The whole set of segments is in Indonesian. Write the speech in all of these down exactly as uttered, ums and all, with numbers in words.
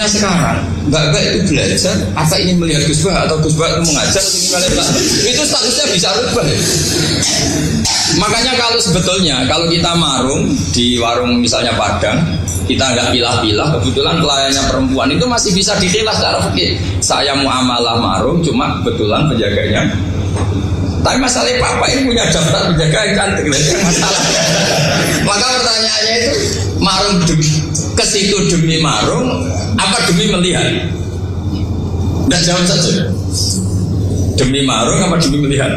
Pertanyaannya sekarang, Mbak-mbak itu belajar apa ingin melihat Gus Bah atau Gus Bah itu mengajar itu statusnya bisa rubah ya? Makanya kalau sebetulnya kalau kita marung di warung misalnya Padang, kita nggak pilah-pilah, kebetulan pelayannya perempuan itu masih bisa dikilah secara fikih. Saya muamalah marung, cuma kebetulan penjaganya. Tapi masalahnya papa ini punya daftar penjaga yang cantik, itu masalah. Maka pertanyaannya itu marung demi, ke situ demi marung, apa demi melihat? Tidak jawab saja. Demi marung apa demi melihat?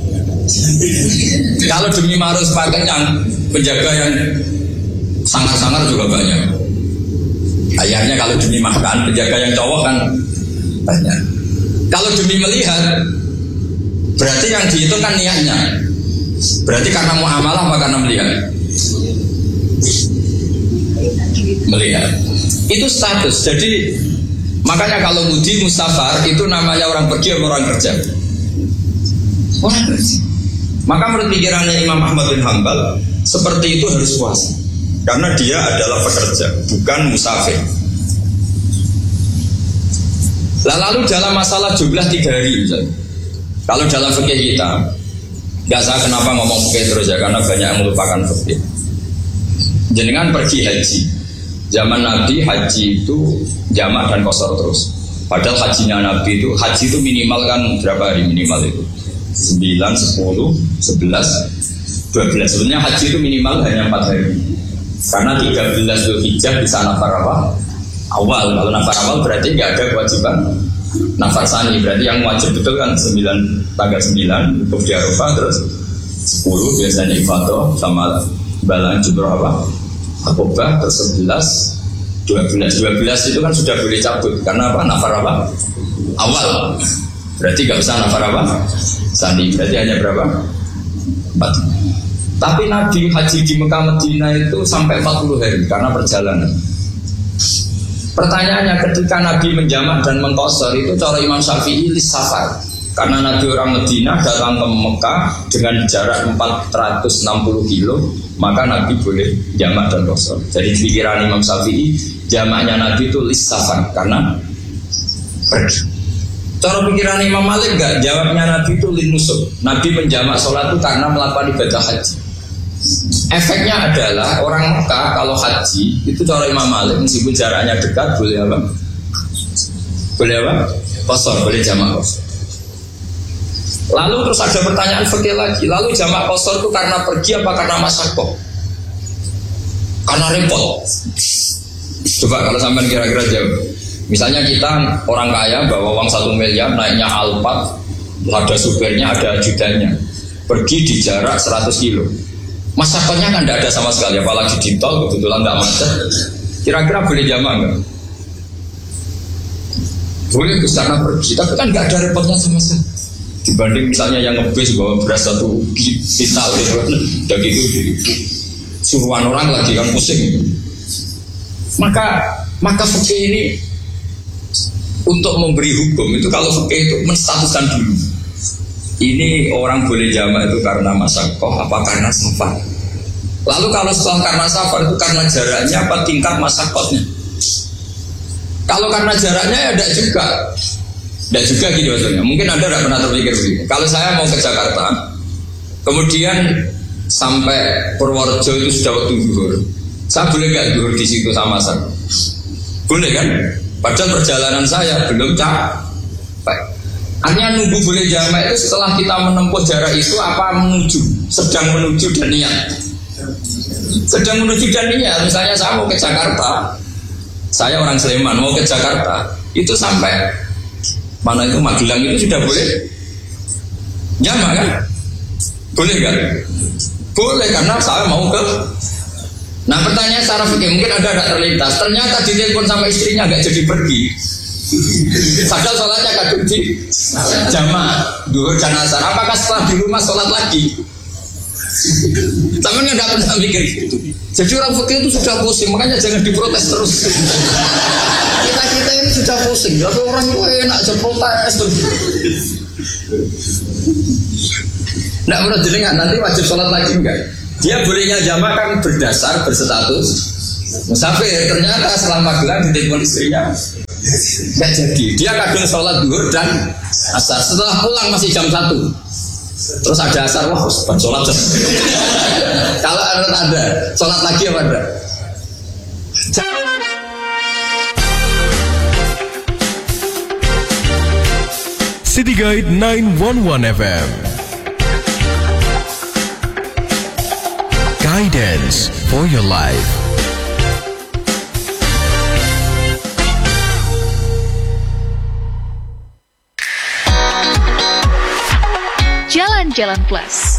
Kalau demi marung sepakat yang penjaga yang sangar-sangar juga banyak. Ayahnya kalau demi makan, penjaga yang cowok kan banyak. Kalau demi melihat, berarti yang dihitung kan niatnya. Berarti karena muamalah apa karena melihat? Melihat. Itu status. Jadi makanya kalau mudi musafar itu namanya orang pergi atau orang kerja? Orang kerja. Maka menurut pikirannya Imam Ahmad bin Hanbal, seperti itu harus puasa. Karena dia adalah pekerja, bukan musafir. Lalu dalam masalah jumlah tiga hari misalnya. Kalau dalam fikih kita, nggak saya kenapa ngomong fikih terus ya, karena banyak yang melupakan fikih. Jenengan pergi haji, zaman Nabi haji itu jamak dan qashar terus. Padahal hajinya Nabi itu, haji itu minimal kan berapa hari minimal itu? sembilan, sepuluh, sebelas, dua belas. Sebenarnya haji itu minimal hanya empat hari. Karena tiga belas Dzulhijjah bisa nafar apa? Awal. Kalau nafar awal berarti nggak ada kewajiban nafar sani. Berarti yang wajib betul kan sembilan, tanggal sembilan untuk di Arafah, terus sepuluh biasanya ifadah sama balan jumroh apa? Akobah, terus sebelas, dua belas. dua belas itu kan sudah boleh cabut. Karena apa? Nafar apa? Awal. Berarti nggak usah nafar apa? Sani. Berarti hanya berapa? empat. Tapi Nabi haji di Mekah Medina itu sampai empat puluh hari karena perjalanan. Pertanyaannya, ketika Nabi menjamak dan mengqashar itu cara Imam Syafi'i lis safar. Karena Nabi orang Medina datang ke Mekah dengan jarak empat ratus enam puluh kilo, maka Nabi boleh jamak dan qashar. Jadi pikiran Imam Syafi'i, jamaknya Nabi itu lis safar karena pergi. Cara pikiran Imam Malik enggak, jawabnya Nabi itu lin nusuk. Nabi menjamak sholat itu karena melakukan ibadah haji. Efeknya adalah orang Mekah kalau haji itu cara Imam Malik meskipun jaraknya dekat boleh apa? Boleh apa? Qashar, boleh jamak qashar. Lalu terus ada pertanyaan fikih lagi. Lalu jamak qashar itu karena pergi apa karena masyaqqah? Karena repot. Coba kalau sampean kira-kira jawab. Misalnya kita orang kaya bawa uang satu miliar naiknya Alphard, ada supirnya, ada ajudannya, pergi di jarak seratus kilo. Masyarakatnya kan tidak ada sama sekali, apalagi di tol kebetulan tidak macet. Kira-kira boleh jamak nggak? Boleh karena pergi, tapi kan nggak ada repotnya sama sekali. Dibanding misalnya yang ngebis bawa beras satu vital gitu, udah gitu suruhan orang lagi kan pusing. Maka maka fikih ini untuk memberi hukum itu kalau fikih itu menstatuskan dulu. Ini orang boleh jamak itu karena masyaqqah apa karena safar. Lalu kalau setelah karena safar itu karena jaraknya apa tingkat masyaqqahnya. Kalau karena jaraknya ya tidak juga. Tidak juga gitu maksudnya. Mungkin Anda tidak pernah terpikir begini. Kalau saya mau ke Jakarta, kemudian sampai Purworejo itu sudah waktu zuhur. Saya boleh nggak zuhur di situ sama saya? Boleh kan? Padahal perjalanan saya belum capek. Artinya nunggu boleh jamak itu setelah kita menempuh jarak itu apa menuju, sedang menuju dan niat. Sedang menuju dan niat. Misalnya saya mau ke Jakarta, saya orang Sleman mau ke Jakarta, itu sampai mana itu Magelang itu sudah boleh jamak kan? Boleh kan? Boleh karena saya mau ke. Nah pertanyaan secara fikih mungkin ada tidak terlintas. Ternyata ditelepon sama istrinya agak jadi pergi. Padahal sholatnya kadung di jamaah duhur dan asar. Apakah setelah di rumah sholat lagi? Tapi nggak pernah mikir gitu. Jadi orang fikih itu sudah pusing, makanya jangan diprotes terus. Kita kita ini sudah pusing. Jadi orang itu enak aja protes terus. Nggak menurut jenengan nanti wajib sholat lagi enggak? Dia bolehnya jamaah kan berdasar berstatus musafir. Ternyata setelah Magelang ditelepon istrinya Nggak jadi. Dia kadang sholat zuhur dan asar. Setelah pulang masih jam satu. Terus ada asar, wah bukan sholat. Kalau ada ada sholat lagi apa ada? City Guide nine one one F M. Guidance for your life. Jalan-Jalan Plus.